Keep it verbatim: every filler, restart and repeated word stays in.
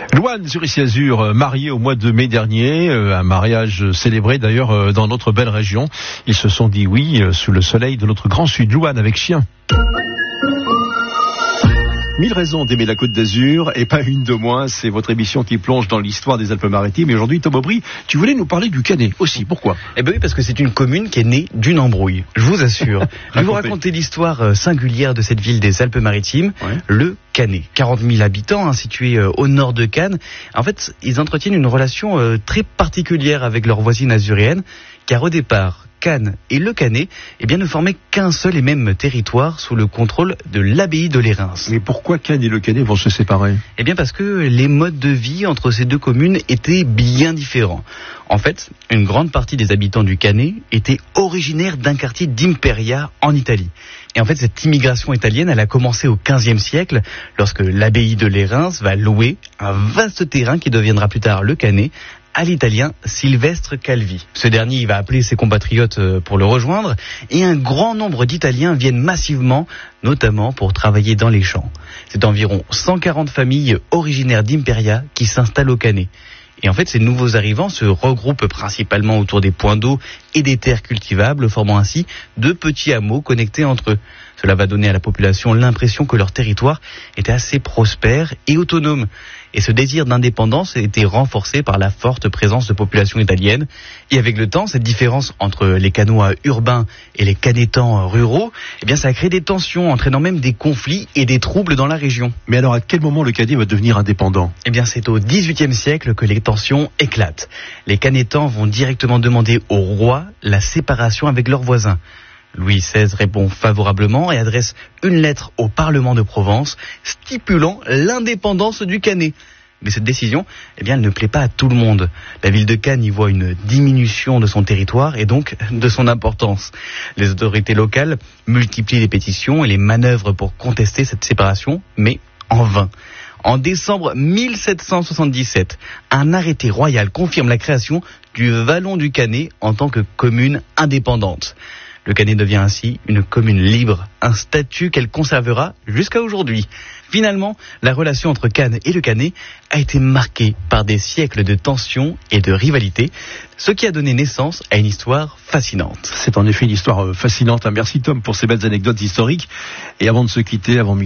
Louane sur Ici Azur, mariée au mois de mai dernier, un mariage célébré d'ailleurs dans notre belle région. Ils se sont dit oui sous le soleil de notre grand sud. Louane avec chien. Mille raisons d'aimer la Côte d'Azur, et pas une de moins, c'est votre émission qui plonge dans l'histoire des Alpes-Maritimes. Et aujourd'hui, Tom Aubry, tu voulais nous parler du Canet aussi, pourquoi ? Eh bien oui, parce que c'est une commune qui est née d'une embrouille, je vous assure. Je vais vous raconter l'histoire singulière de cette ville des Alpes-Maritimes, ouais. Le Canet. quarante mille habitants, hein, situés euh, au nord de Cannes. En fait, ils entretiennent une relation euh, très particulière avec leur voisine azuréenne, car au départ, Cannes et le Canet eh bien, ne formaient qu'un seul et même territoire sous le contrôle de l'abbaye de Lérins. Mais pourquoi Cannes et le Canet vont se séparer ? Eh bien parce que les modes de vie entre ces deux communes étaient bien différents. En fait, une grande partie des habitants du Canet étaient originaires d'un quartier d'Imperia en Italie. Et en fait, cette immigration italienne, elle a commencé au quinzième siècle, lorsque l'abbaye de Lérins va louer un vaste terrain qui deviendra plus tard le Canet, à l'italien Silvestre Calvi. Ce dernier, il va appeler ses compatriotes pour le rejoindre, et un grand nombre d'Italiens viennent massivement, notamment pour travailler dans les champs. C'est environ cent quarante familles originaires d'Imperia qui s'installent au Canet. Et en fait, ces nouveaux arrivants se regroupent principalement autour des points d'eau et des terres cultivables, formant ainsi deux petits hameaux connectés entre eux. Cela va donner à la population l'impression que leur territoire était assez prospère et autonome. Et ce désir d'indépendance a été renforcé par la forte présence de populations italiennes. Et avec le temps, cette différence entre les Canois urbains et les Canetans ruraux, eh bien, ça a créé des tensions, entraînant même des conflits et des troubles dans la région. Mais alors, à quel moment le Canet va devenir indépendant ? Eh bien, c'est au dix-huitième siècle que les tensions éclatent. Les Canetans vont directement demander au roi la séparation avec leurs voisins. Louis seize répond favorablement et adresse une lettre au Parlement de Provence stipulant l'indépendance du Canet. Mais cette décision, eh bien, elle ne plaît pas à tout le monde. La ville de Cannes y voit une diminution de son territoire et donc de son importance. Les autorités locales multiplient les pétitions et les manœuvres pour contester cette séparation, mais en vain. En décembre mille sept cent soixante-dix-sept, un arrêté royal confirme la création du Vallon du Canet en tant que commune indépendante. Le Canet devient ainsi une commune libre, un statut qu'elle conservera jusqu'à aujourd'hui. Finalement, la relation entre Cannes et le Canet a été marquée par des siècles de tensions et de rivalités, ce qui a donné naissance à une histoire fascinante. C'est en effet une histoire fascinante. Merci Tom pour ces belles anecdotes historiques. Et avant de se quitter, avant